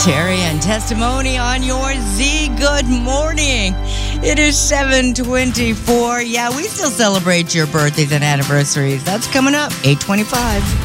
Terry and testimony on your Z. Good morning. It is 7:24. Yeah, we still celebrate your birthdays and anniversaries. That's coming up, 8:25.